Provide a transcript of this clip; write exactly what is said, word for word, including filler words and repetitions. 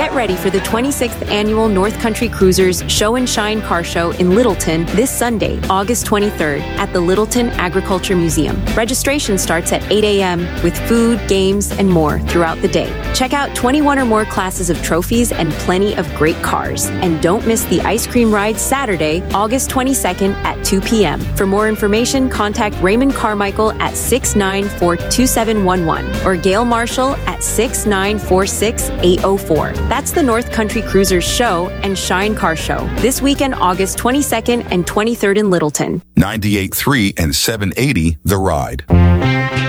Get ready for the twenty-sixth Annual North Country Cruisers Show and Shine Car Show in Littleton this Sunday, August twenty-third, at the Littleton Agriculture Museum. Registration starts at eight a.m. with food, games, and more throughout the day. Check out twenty-one or more classes of trophies and plenty of great cars. And don't miss the ice cream ride Saturday, August twenty-second at two p.m. For more information, contact Raymond Carmichael at six nine four two seven one one or Gail Marshall at six nine four six eight oh four. That's the North Country Cruisers Show and Shine Car Show this weekend, August twenty-second and twenty-third in Littleton. ninety-eight point three and seven eighty The Ride.